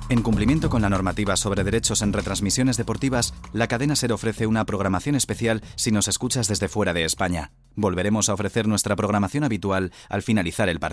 En cumplimiento con la normativa sobre derechos en retransmisiones deportivas, la cadena SER ofrece una programación especial si nos escuchas desde fuera de España. Volveremos a ofrecer nuestra programación habitual al finalizar el partido.